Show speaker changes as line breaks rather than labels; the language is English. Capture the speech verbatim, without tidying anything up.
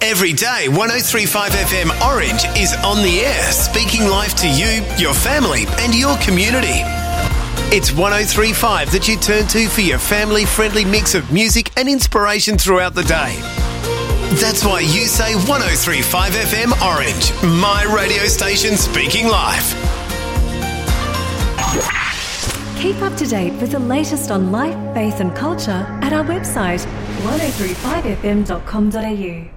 Every day, one oh three point five F M Orange is on the air, speaking life to you, your family and your community. It's one oh three point five that you turn to for your family-friendly mix of music and inspiration throughout the day. That's why you say one oh three point five F M Orange, my radio station speaking life.
Keep up to date with the latest on life, faith and culture at our website one oh three five f m dot com dot a u.